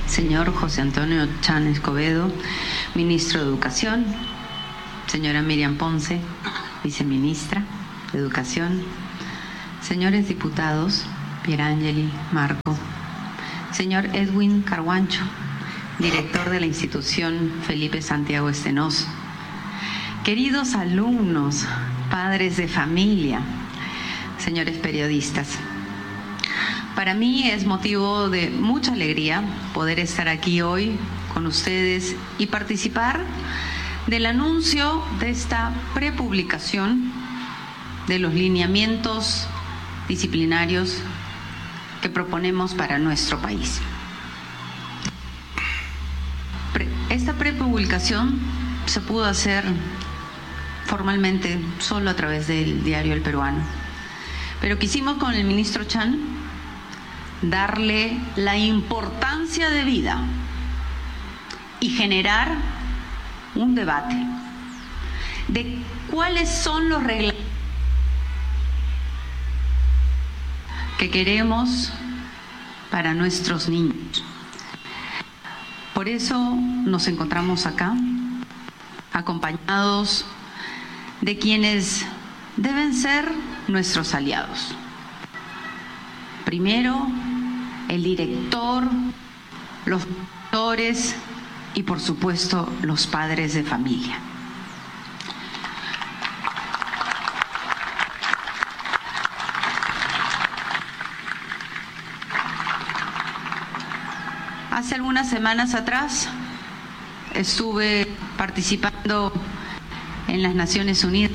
señor José Antonio Chan Escobedo, ministro de Educación, señora Miriam Ponce, viceministra de Educación, señores diputados, Pierangeli, Marco, señor Edwin Carguancho, director de la institución Felipe Santiago Stenós, queridos alumnos, padres de familia, señores periodistas. Para mí es motivo de mucha alegría poder estar aquí hoy con ustedes y participar del anuncio de esta prepublicación de los lineamientos disciplinarios que proponemos para nuestro país. Esta prepublicación se pudo hacer formalmente solo a través del diario El Peruano, pero quisimos con el ministro Chan darle la importancia de vida y generar un debate de cuáles son los reglamentos que queremos para nuestros niños. Por eso nos encontramos acá, acompañados de quienes deben ser nuestros aliados. Primero, el director, los profesores y, por supuesto, los padres de familia. Hace algunas semanas atrás estuve participando en las Naciones Unidas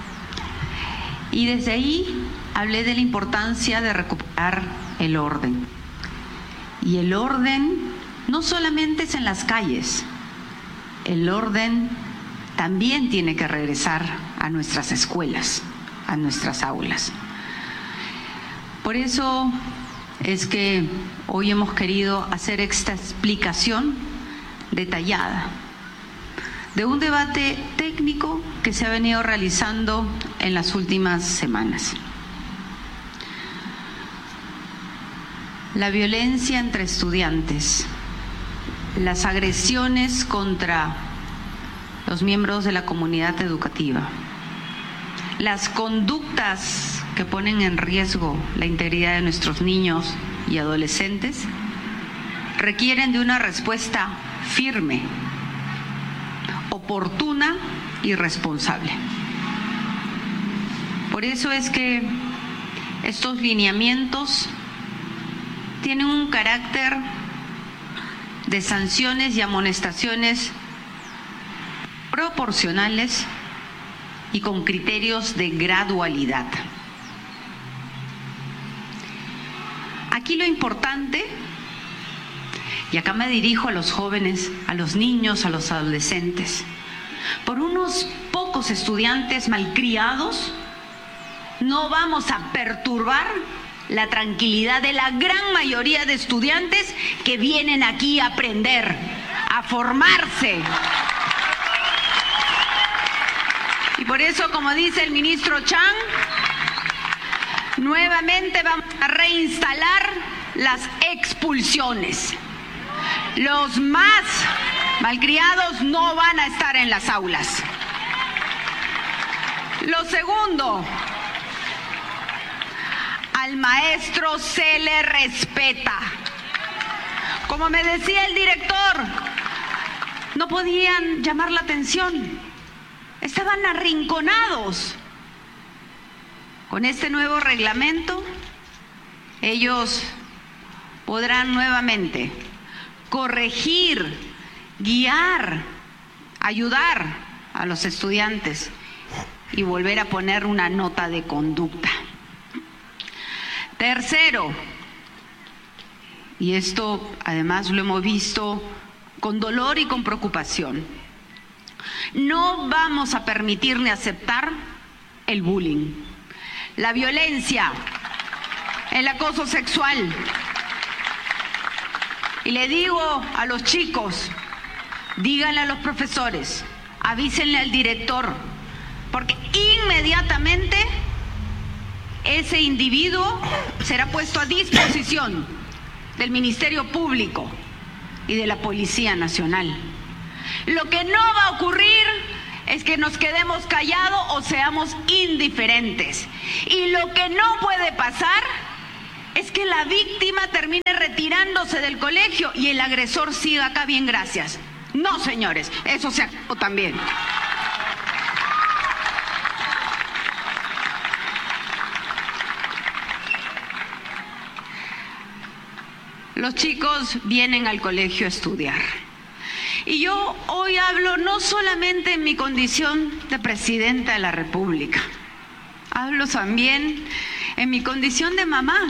y desde ahí hablé de la importancia de recuperar el orden. Y el orden no solamente es en las calles, el orden también tiene que regresar a nuestras escuelas, a nuestras aulas. Por eso es que hoy hemos querido hacer esta explicación detallada de un debate técnico que se ha venido realizando en las últimas semanas. La violencia entre estudiantes, las agresiones contra los miembros de la comunidad educativa, las conductas que ponen en riesgo la integridad de nuestros niños y adolescentes, requieren de una respuesta firme, oportuna y responsable. Por eso es que estos lineamientos tienen un carácter de sanciones y amonestaciones proporcionales y con criterios de gradualidad. Aquí lo importante, y acá me dirijo a los jóvenes, a los niños, a los adolescentes, por unos pocos estudiantes malcriados, no vamos a perturbar la tranquilidad de la gran mayoría de estudiantes que vienen aquí a aprender, a formarse. Y por eso, como dice el ministro Chan, nuevamente vamos a reinstalar las expulsiones. Los más malcriados no van a estar en las aulas. Lo segundo, al maestro se le respeta. Como me decía el director, no podían llamar la atención, estaban arrinconados. Con este nuevo reglamento, ellos podrán nuevamente corregir, guiar, ayudar a los estudiantes y volver a poner una nota de conducta. Tercero, y esto además lo hemos visto con dolor y con preocupación, no vamos a permitir ni aceptar el bullying, la violencia, el acoso sexual. Y le digo a los chicos, díganle a los profesores, avísenle al director, porque inmediatamente ese individuo será puesto a disposición del Ministerio Público y de la Policía Nacional. Lo que no va a ocurrir es que nos quedemos callados o seamos indiferentes. Y lo que no puede pasar es que la víctima termine retirándose del colegio y el agresor siga acá, bien, gracias. No, señores, eso se acabó también. Los chicos vienen al colegio a estudiar. Y yo hoy hablo no solamente en mi condición de presidenta de la República, hablo también en mi condición de mamá.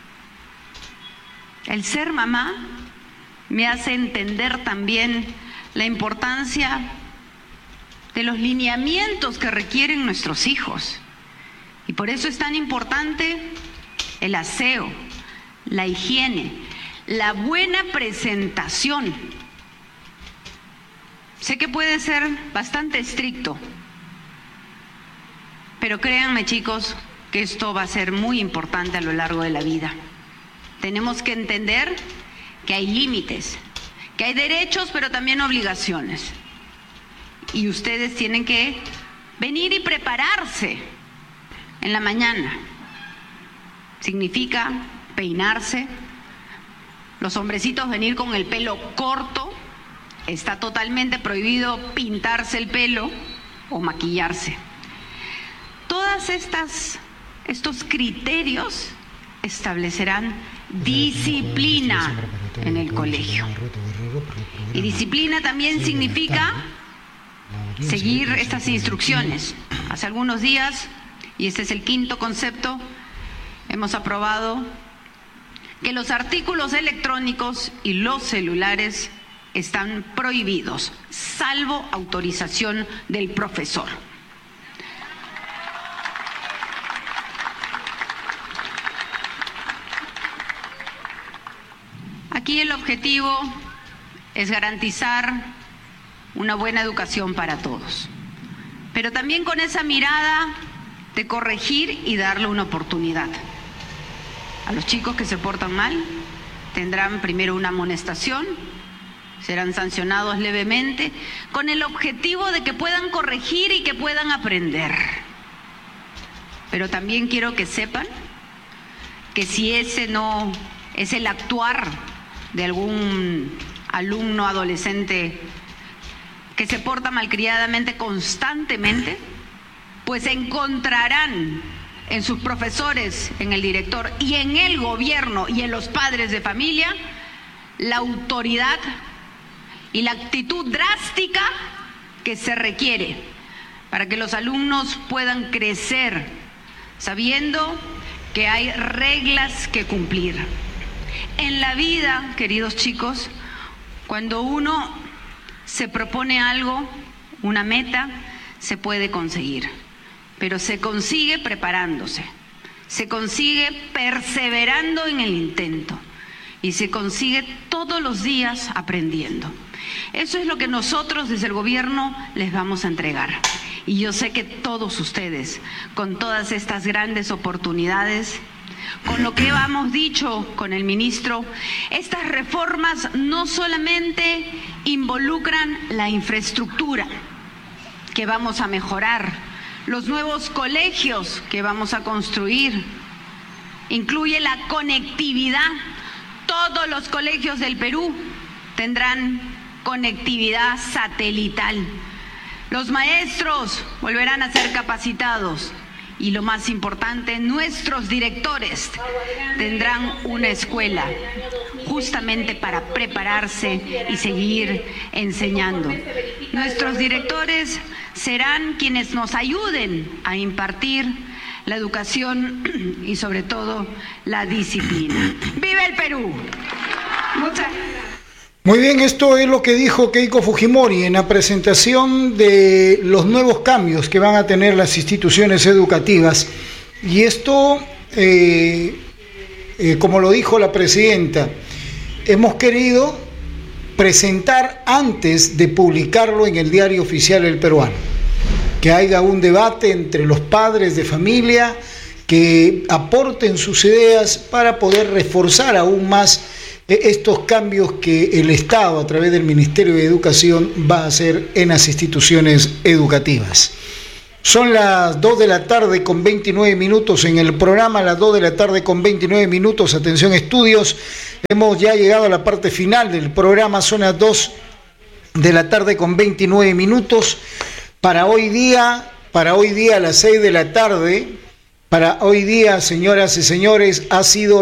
El ser mamá me hace entender también la importancia de los lineamientos que requieren nuestros hijos. Y por eso es tan importante el aseo, la higiene, la buena presentación. Sé que puede ser bastante estricto, pero créanme, chicos, que esto va a ser muy importante a lo largo de la vida. Tenemos que entender que hay límites, que hay derechos, pero también obligaciones. Y ustedes tienen que venir y prepararse en la mañana. Significa peinarse, los hombrecitos venir con el pelo corto. Está totalmente prohibido pintarse el pelo o maquillarse. Todas estos criterios establecerán disciplina en el colegio. Y disciplina también significa seguir estas instrucciones. Hace algunos días, y este es el quinto concepto, hemos aprobado que los artículos electrónicos y los celulares están prohibidos, salvo autorización del profesor. Aquí el objetivo es garantizar una buena educación para todos, pero también con esa mirada de corregir y darle una oportunidad. A los chicos que se portan mal tendrán primero una amonestación, serán sancionados levemente, con el objetivo de que puedan corregir y que puedan aprender. Pero también quiero que sepan que si ese no es el actuar de algún alumno adolescente que se porta malcriadamente constantemente, pues encontrarán en sus profesores, en el director y en el gobierno y en los padres de familia la autoridad y la actitud drástica que se requiere para que los alumnos puedan crecer sabiendo que hay reglas que cumplir. En la vida, queridos chicos, cuando uno se propone algo, una meta, se puede conseguir, pero se consigue preparándose, se consigue perseverando en el intento y se consigue todos los días aprendiendo. Eso es lo que nosotros desde el gobierno les vamos a entregar. Y yo sé que todos ustedes, con todas estas grandes oportunidades, con lo que hemos dicho con el ministro, estas reformas no solamente involucran la infraestructura que vamos a mejorar, los nuevos colegios que vamos a construir, incluye la conectividad. Todos los colegios del Perú tendrán conectividad satelital. Los maestros volverán a ser capacitados y lo más importante, nuestros directores tendrán una escuela justamente para prepararse y seguir enseñando. Nuestros directores serán quienes nos ayuden a impartir la educación y sobre todo la disciplina. ¡Viva el Perú! Muchas gracias. Muy bien, esto es lo que dijo Keiko Fujimori en la presentación de los nuevos cambios que van a tener las instituciones educativas. Y esto, como lo dijo la presidenta, hemos querido presentar antes de publicarlo en el Diario Oficial El Peruano, que haya un debate entre los padres de familia, que aporten sus ideas para poder reforzar aún más estos cambios que el Estado a través del Ministerio de Educación va a hacer en las instituciones educativas. Son las 2 de la tarde con 29 minutos en el programa, las 2 de la tarde con 29 minutos, atención estudios, hemos ya llegado a la parte final del programa, son las 2 de la tarde con 29 minutos, para hoy día a las 6 de la tarde, para hoy día, señoras y señores, ha sido